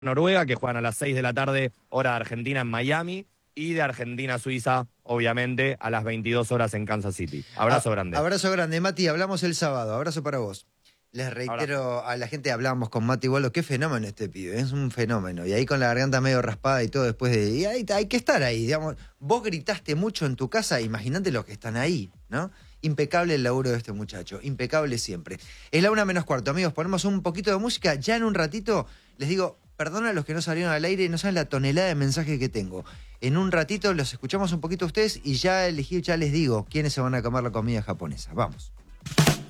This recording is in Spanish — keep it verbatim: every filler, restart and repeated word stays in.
Noruega, que juegan a las seis de la tarde, hora de Argentina en Miami, y de Argentina a Suiza, obviamente, a las veintidós horas en Kansas City. Abrazo A- grande. Abrazo grande, Mati. Hablamos el sábado. Abrazo para vos. Les reitero Abrazo. a la gente, hablábamos con Mati Waldo, qué fenómeno este pibe, es un fenómeno. Y ahí con la garganta medio raspada y todo después de... Y ahí, hay que estar ahí, digamos. Vos gritaste mucho en tu casa, imagínate los que están ahí, ¿no? Impecable el laburo de este muchacho, impecable siempre. Es la una menos cuarto, amigos, ponemos un poquito de música. Ya en un ratito, les digo, perdona a los que no salieron al aire, no saben la tonelada de mensajes que tengo. En un ratito los escuchamos un poquito a ustedes y ya elegí, ya les digo quiénes se van a comer la comida japonesa. Vamos.